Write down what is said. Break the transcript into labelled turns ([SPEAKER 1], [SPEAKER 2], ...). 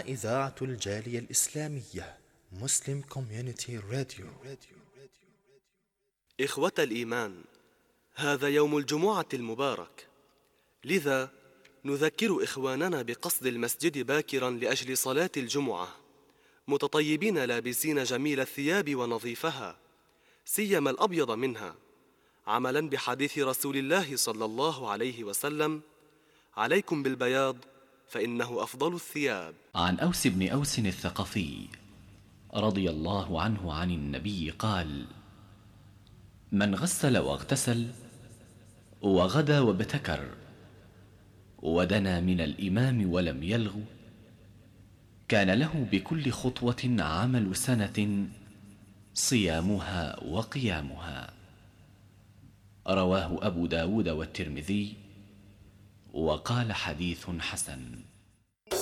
[SPEAKER 1] إذاعة الجالية الإسلامية مسلم كوميونيتي راديو.
[SPEAKER 2] إخوة الإيمان، هذا يوم الجمعة المبارك، لذا نذكر إخواننا بقصد المسجد باكرا لأجل صلاة الجمعة، متطيبين لابسين جميل الثياب ونظيفها، سيما الأبيض منها، عملا بحديث رسول الله صلى الله عليه وسلم: عليكم بالبياض فإنه أفضل الثياب.
[SPEAKER 3] عن أوس بن أوس الثقفي رضي الله عنه عن النبي قال: من غسل واغتسل وغدا وابتكر ودنا من الإمام ولم يلغ، كان له بكل خطوة عمل سنة صيامها وقيامها. رواه أبو داود والترمذي وقال: حديث حسن.